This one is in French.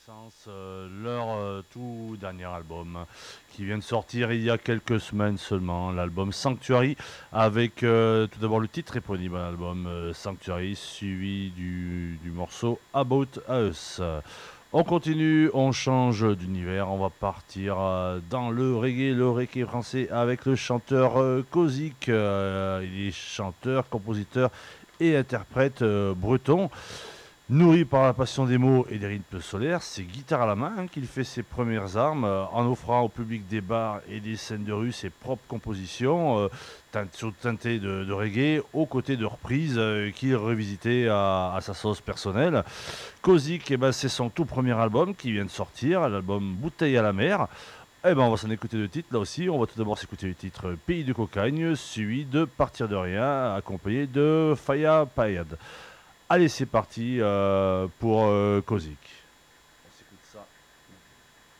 Renaissance, leur tout dernier album qui vient de sortir il y a quelques semaines seulement, l'album Sanctuary, avec tout d'abord le titre éponyme à l'album Sanctuary, suivi du morceau About Us. On continue, on change d'univers, on va partir dans le reggae français avec le chanteur Kozik. Il est chanteur, compositeur et interprète breton. Nourri par la passion des mots et des rythmes solaires, c'est guitare à la main qu'il fait ses premières armes, en offrant au public des bars et des scènes de rue ses propres compositions, teintées de reggae, aux côtés de reprises qu'il revisitait à sa sauce personnelle. Kozik, eh ben, c'est son tout premier album qui vient de sortir, l'album Bouteille à la mer. Eh ben, on va s'en écouter deux titres là aussi. On va tout d'abord s'écouter le titre Pays de cocagne, suivi de Partir de rien, accompagné de Faya Payad. Allez, c'est parti pour Kozik.